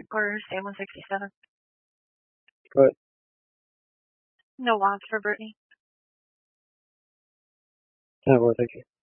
or stay 167. Good. No loss for Brittany. Oh, well, thank you.